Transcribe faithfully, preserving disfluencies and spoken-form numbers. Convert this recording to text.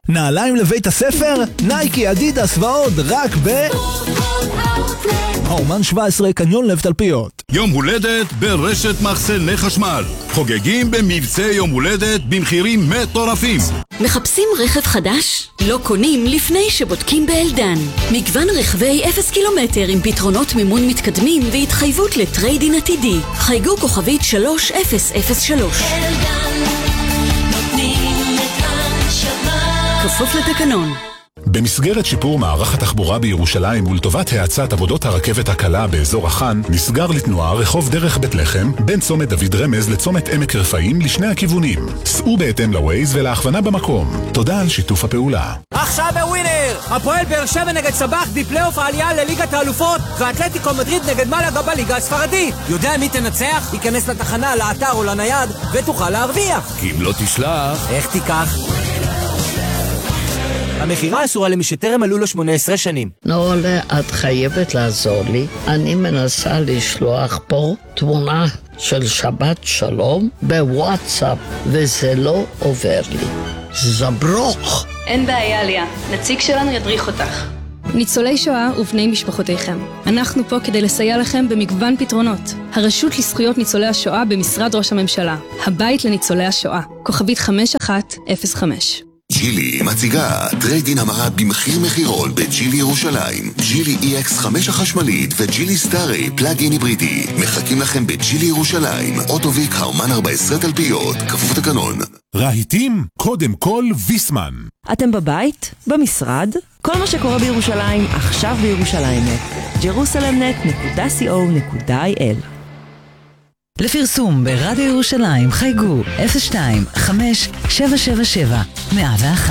נעליים לבית הספר? נייקי, אדידס ועוד, רק ב... האומן שבע עשרה, קניון לב תלפיות. יום הולדת ברשת מחסני חשמל. חוגגים במבצע יום הולדת במחירים מטורפים. מחפשים רכב חדש? לא קונים לפני שבודקים באלדן. מגוון רכבי אפס קילומטר עם פתרונות מימון מתקדמים והתחייבות לטריידין עתידי. חייגו כוכבית שלוש אפס אפס שלוש. אלדן, נותנים את הנשמה. כפוף לתקנון. במסגרת שיפור מערך התחבורה בירושלים ולטובת האצת עבודות הרכבת הקלה באזור החאן, נסגר לתנועה רחוב דרך בית לחם בין צומת דוד רמז לצומת עמק רפאים לשני הכיוונים. סעו בהתאם לווייז ולהכוונה במקום. תודה על שיתוף הפעולה. עכשיו בווינר! הפועל באר שבע נגד סבח בפלייאוף העלייה לליגת האלופות, ואתלטיקו מדריד נגד מלאגה בליגה הספרדית. יודע מי תנצח? ייכנס לתחנה, לאתר או לנייד ותוכל להרוויח. כי אם לא תשלח, איך תיקח? המחירה אסורה למי שטרם מלאו לו שמונה עשרה שנים. נולה, את חייבת לעזור לי. אני מנסה לשלוח פה תמונה של שבת שלום בוואטסאפ, וזה לא עובר לי. זברוך. אין בעיה, ליה. נציג שלנו ידריך אותך. ניצולי שואה ובני משפחותיכם. אנחנו פה כדי לסייע לכם במגוון פתרונות. הרשות לזכויות ניצולי השואה במשרד ראש הממשלה. הבית לניצולי השואה. כוכבית חמש אחת אפס חמש. ג'ילי מציגה טריידין המרת במחיר מחירון בג'ילי ירושלים. ג'ילי אי אקס חמש החשמלית וג'ילי סטארי פלאג-אין היברידי מחכים לכם בג'ילי ירושלים. אוטוביק הרמן ארבע עשרה תלפיות, כפוף תקנון. רהיטים, קודם כל ויסמן. אתם בבית? במשרד? כל מה שקורה בירושלים עכשיו בירושלים נט. ג'רוסלם נט נקודה סי או נקודה איי אל. לפרסום ברדיו ירושלים חייגו אפס שתיים חמש שבע שבע שבע מאה ואחת.